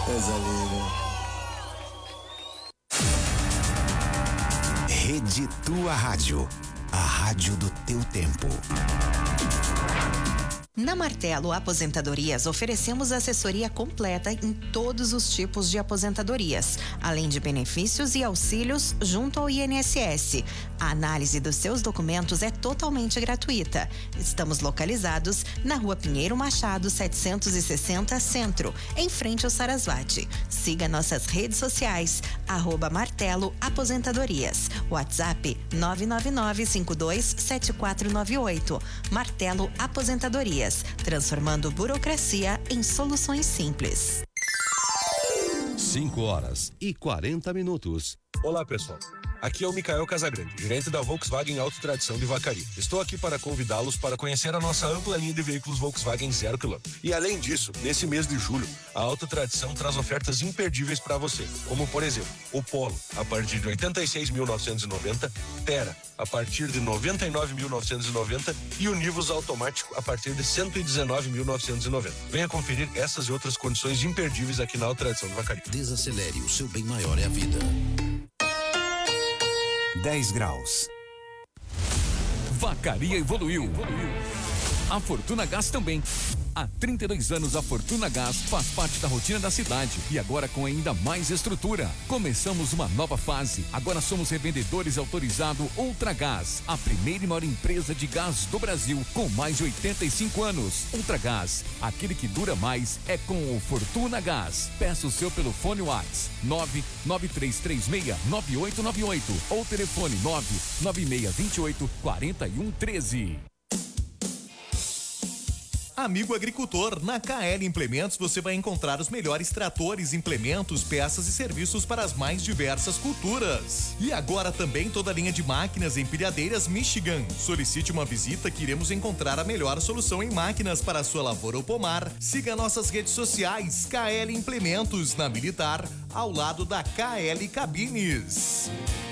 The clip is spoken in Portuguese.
Coisa linda. Rede Tua Rádio, a rádio do teu tempo. Na Martelo Aposentadorias, oferecemos assessoria completa em todos os tipos de aposentadorias, além de benefícios e auxílios junto ao INSS. A análise dos seus documentos é totalmente gratuita. Estamos localizados na Rua Pinheiro Machado, 760 Centro, em frente ao Sarasvati. Siga nossas redes sociais, @Martelo Aposentadorias. WhatsApp 999527498. Martelo Aposentadorias, transformando burocracia em soluções simples. 5h40. Olá, pessoal. Aqui é o Micael Casagrande, gerente da Volkswagen Auto Tradição de Vacaria. Estou aqui para convidá-los para conhecer a nossa ampla linha de veículos Volkswagen 0 km. E além disso, nesse mês de julho, a Auto Tradição traz ofertas imperdíveis para você, como por exemplo, o Polo, a partir de 86.990, Tera, a partir de 99.990 e o Nivus automático a partir de 119.990. Venha conferir essas e outras condições imperdíveis aqui na Auto Tradição de Vacaria. Desacelere, o seu bem maior é a vida. 10 graus. Vacaria evoluiu. A Fortuna Gás também. Há 32 anos a Fortuna Gás faz parte da rotina da cidade e agora com ainda mais estrutura. Começamos uma nova fase. Agora somos revendedores autorizados Ultragás, a primeira e maior empresa de gás do Brasil com mais de 85 anos. Ultragás, aquele que dura mais é com o Fortuna Gás. Peça o seu pelo fone WhatsApp 993369898 ou telefone 996284113. Amigo agricultor, na KL Implementos você vai encontrar os melhores tratores, implementos, peças e serviços para as mais diversas culturas. E agora também toda a linha de máquinas e empilhadeiras Michigan. Solicite uma visita que iremos encontrar a melhor solução em máquinas para a sua lavoura ou pomar. Siga nossas redes sociais, KL Implementos, na Militar, ao lado da KL Cabines.